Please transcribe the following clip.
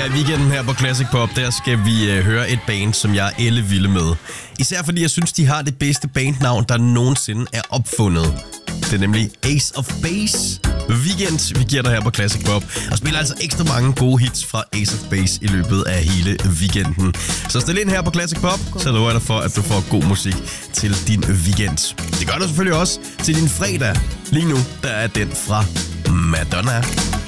Ja, i weekenden her på Classic Pop, der skal vi høre et band, som jeg er ellevilde med. Især fordi jeg synes, de har det bedste bandnavn, der nogensinde er opfundet. Det er nemlig Ace of Base. Weekend, vi giver dig her på Classic Pop, og spiller altså ekstra mange gode hits fra Ace of Base i løbet af hele weekenden. Så stil ind her på Classic Pop, så lover jeg dig for, at du får god musik til din weekend. Det gør du selvfølgelig også til din fredag. Lige nu, der er den fra Madonna.